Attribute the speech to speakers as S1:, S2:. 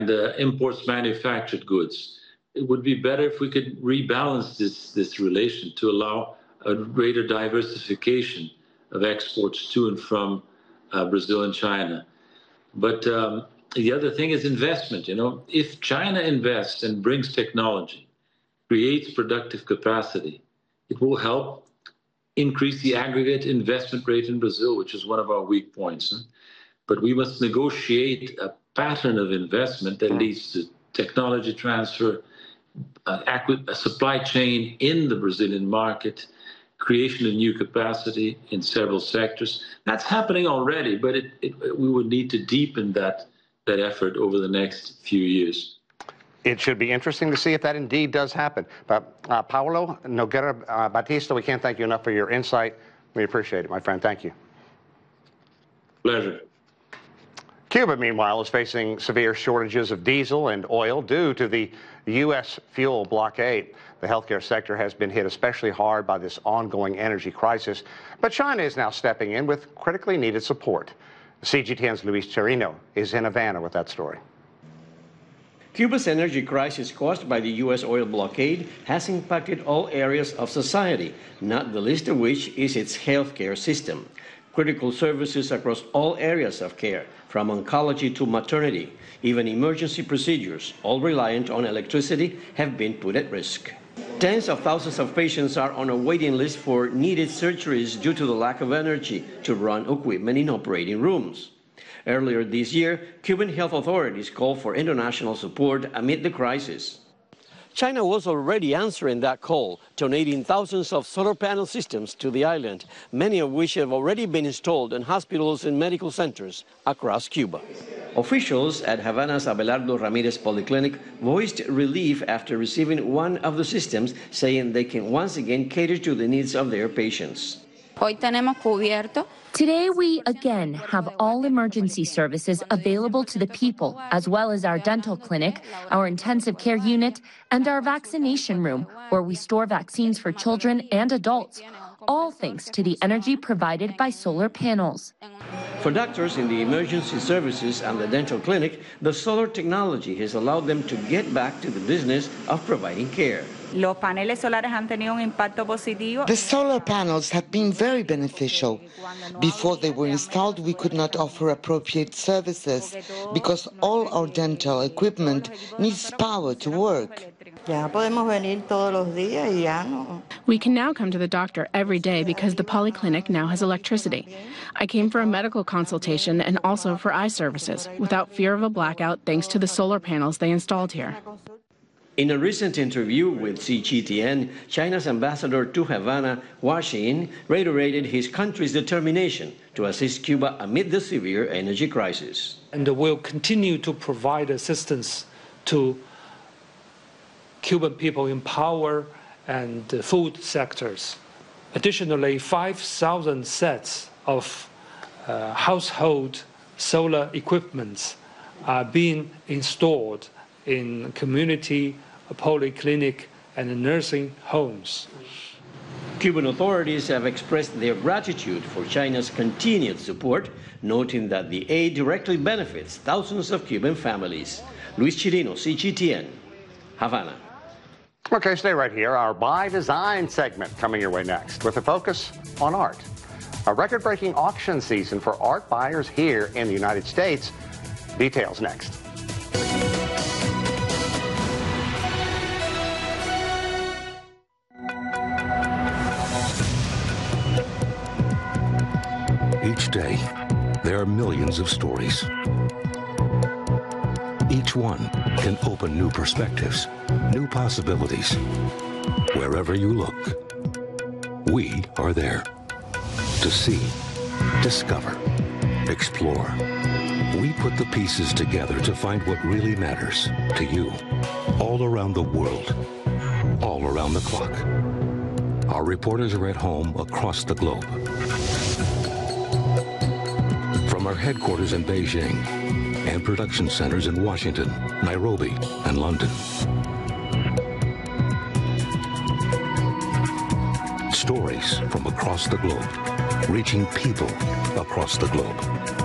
S1: imports manufactured goods. It would be better if we could rebalance this relation to allow a greater diversification of exports to and from Brazil and China. But the other thing is investment. You know, if China invests and brings technology, creates productive capacity, it will help increase the aggregate investment rate in Brazil, which is one of our weak points. But we must negotiate a pattern of investment that leads to technology transfer, a supply chain in the Brazilian market, creation of new capacity in several sectors. That's happening already, but we would need to deepen that effort over the next few years.
S2: It should be interesting to see if that indeed does happen. But Paulo Nogueira Batista, we can't thank you enough for your insight. We appreciate it, my friend. Thank you.
S1: Pleasure.
S2: Cuba, meanwhile, is facing severe shortages of diesel and oil due to the U.S. fuel blockade. The healthcare sector has been hit especially hard by this ongoing energy crisis, but China is now stepping in with critically needed support. CGTN's Luis Chirino is in Havana with that story.
S3: Cuba's energy crisis caused by the U.S. oil blockade has impacted all areas of society, not the least of which is its healthcare system. Critical services across all areas of care, from oncology to maternity, even emergency procedures, all reliant on electricity, have been put at risk. Tens of thousands of patients are on a waiting list for needed surgeries due to the lack of energy to run equipment in operating rooms. Earlier this year, Cuban health authorities called for international support amid the crisis. China was already answering that call, donating thousands of solar panel systems to the island, many of which have already been installed in hospitals and medical centers across Cuba. Officials at Havana's Abelardo Ramirez Polyclinic voiced relief after receiving one of the systems, saying they can once again cater to the needs of their patients.
S4: Today, we again have all emergency services available to the people, as well as our dental clinic, our intensive care unit, and our vaccination room, where we store vaccines for children and adults, all thanks to the energy provided by solar panels.
S3: For doctors in the emergency services and the dental clinic, the solar technology has allowed them to get back to the business of providing care.
S5: The solar panels have been very beneficial. Before they were installed, we could not offer appropriate services because all our dental equipment needs power to work.
S6: We can now come to the doctor every day because the polyclinic now has electricity. I came for a medical consultation and also for eye services without fear of a blackout thanks to the solar panels they installed here.
S3: In a recent interview with CGTN, China's ambassador to Havana, Hua Xin, reiterated his country's determination to assist Cuba amid the severe energy crisis.
S7: And will continue to provide assistance to Cuban people in power and food sectors. Additionally, 5,000 sets of household solar equipment are being installed in community, polyclinic, and nursing homes.
S3: Cuban authorities have expressed their gratitude for China's continued support, noting that the aid directly benefits thousands of Cuban families. Luis Chirino, CGTN, Havana.
S2: Okay, stay right here. Our By Design segment coming your way next with a focus on art. A record-breaking auction season for art buyers here in the United States. Details next.
S8: Each day, there are millions of stories. Each one can open new perspectives, new possibilities. Wherever you look, we are there to see, discover, explore. We put the pieces together to find what really matters to you, all around the world, all around the clock. Our reporters are at home across the globe. From our headquarters in Beijing and production centers in Washington, Nairobi, and London. Stories from across the globe, reaching people across the globe.